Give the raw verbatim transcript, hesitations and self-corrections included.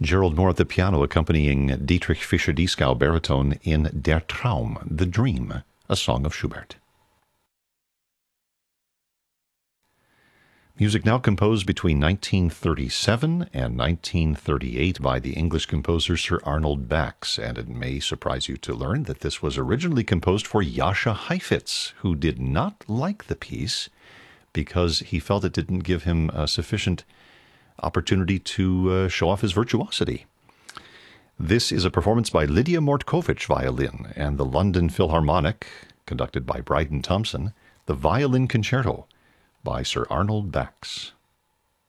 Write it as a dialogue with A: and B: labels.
A: Gerald Moore at the piano accompanying Dietrich Fischer-Dieskau baritone in Der Traum, The Dream, a song of Schubert. Music now composed between nineteen thirty-seven and nineteen thirty-eight by the English composer Sir Arnold Bax, and it may surprise you to learn that this was originally composed for Jascha Heifetz, who did not like the piece because he felt it didn't give him a sufficient opportunity to uh, show off his virtuosity. This is a performance by Lydia Mortkovich violin and the London Philharmonic, conducted by Bryden Thompson, the Violin Concerto by Sir Arnold Bax.